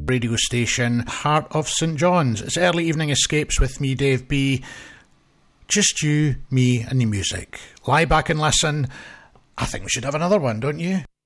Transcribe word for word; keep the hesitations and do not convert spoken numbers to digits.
radio station, Heart of St John's. It's Early Evening Escapes with me, Dave B. Just you, me and the music. Lie back and listen. I think we should have another one, don't you?